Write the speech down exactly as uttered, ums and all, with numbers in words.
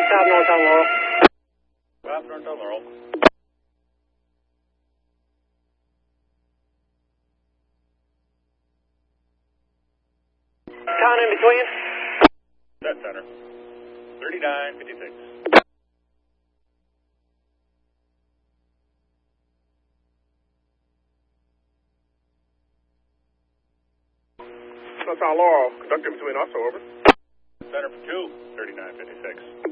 South North on Laurel. South North on Laurel. Town in between. Set center. thirty-nine fifty-six. South Laurel, conducting between us, over. Center for two, thirty-nine fifty-six.